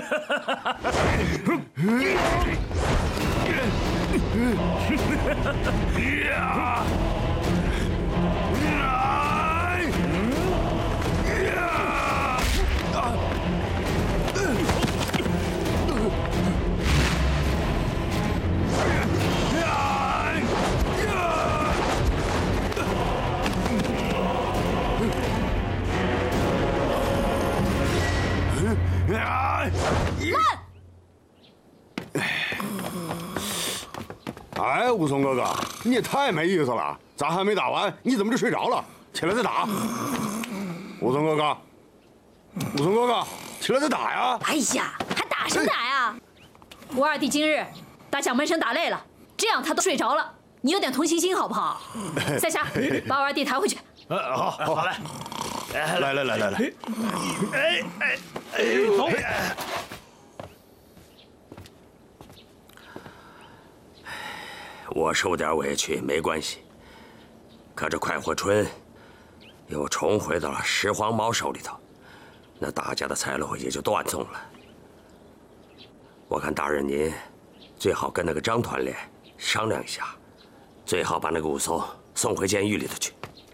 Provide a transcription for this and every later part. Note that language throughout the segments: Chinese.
哎，武松哥哥，你也太没意思了！咱还没打完，你怎么就睡着了？起来再打！武松哥哥，武松哥哥，起来再打呀！ 哎呀，还打什么打呀？我二弟今日打蒋门神打累了，这样他都睡着了，你有点同情心好不好？赛侠，把我二弟抬回去。 好嘞。来，走。 我受点委屈没关系，可这快活春又重回到了石黄毛手里头，那大家的财路也就断送了。我看大人您最好跟那个张团练商量一下，最好把那个武松送回监狱里头去。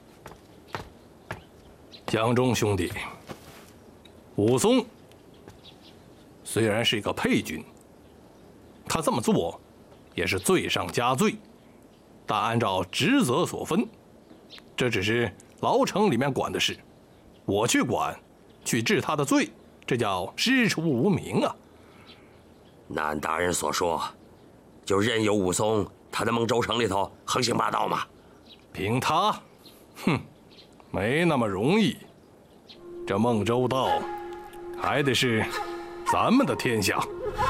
江中兄弟，武松虽然是一个配军，他这么做也是罪上加罪，但按照职责所分，这只是牢城里面管的事，我去管，去治他的罪，这叫师出无名啊。 那按大人所说，就任由武松他在孟州城里头横行霸道吗？ 凭他，没那么容易。这孟州道还得是咱们的天下。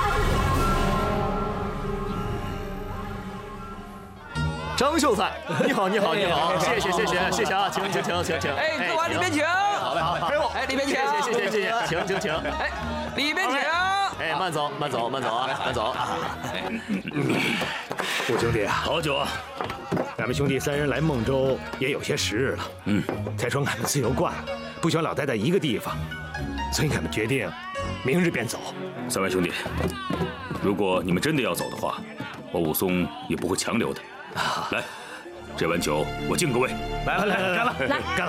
张秀才，你好，谢谢啊，请。 哎，各往里边请。 好嘞， 哎，里边请。 谢谢，请。 哎，里边请。 哎，慢走啊，慢走。 五兄弟啊，好久啊！俺们兄弟三人来孟州也有些时日了。再说俺们自由惯了，不想老待在一个地方，所以俺们决定明日便走。 三位兄弟，如果你们真的要走的话，我武松也不会强留的。来，这碗酒我敬各位。 来，干了！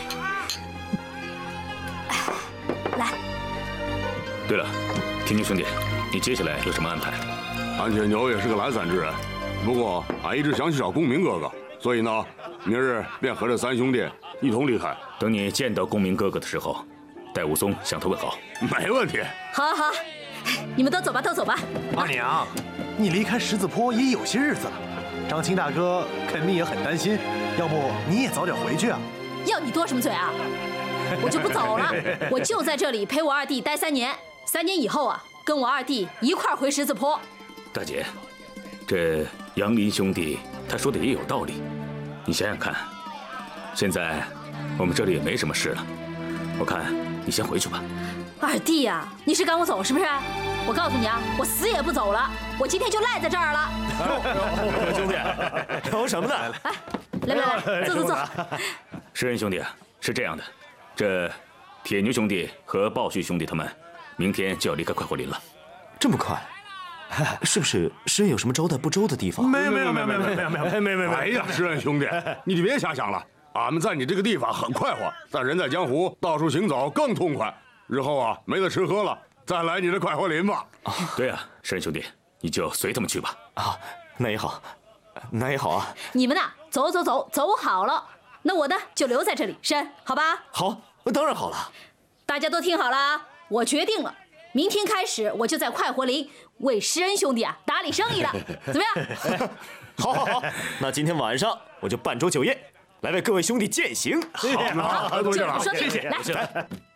来。 对了，天津兄弟，你接下来有什么安排？ 安千牛也是个懒散之人，不过俺一直想去找公明哥哥，所以呢，明日便和这三兄弟一同离开。 等你见到公明哥哥的时候，带武松向他问好。 没问题。 好，你们都走吧。 二娘，你离开十字坡也有些日子了，张青大哥肯定也很担心，要不你也早点回去啊？ 要你多什么嘴啊？我就不走了，我就在这里陪我二弟待3年，3年以后啊，跟我二弟一块回十字坡。 大姐，这杨林兄弟他说的也有道理，你想想看，现在我们这里也没什么事了，我看你先回去吧。 二弟呀，你是赶我走是不是？我告诉你啊，我死也不走了，我今天就赖在这儿了。 兄弟，愁什么呢？ 来，坐。 施恩兄弟，是这样的，这铁牛兄弟和鲍旭兄弟他们明天就要离开快活林了。 这么快？是不是师恩有什么招待不周的地方？ 没有。哎呀，施恩兄弟，你就别瞎想了。俺们在你这个地方很快活，但人在江湖，到处行走更痛快。日后啊，没得吃喝了，再来你的快活林吧。 对啊，施恩兄弟，你就随他们去吧。 那也好啊。 你们呐，走好了，那我呢就留在这里，施恩，好吧？ 好，当然好了。 大家都听好了啊，我决定了。明天开始，我就在快活林为施恩兄弟啊打理生意了，怎么样？ 好，那今天晚上我就办桌酒宴，来为各位兄弟饯行。 好，这个不说， 谢谢。 来。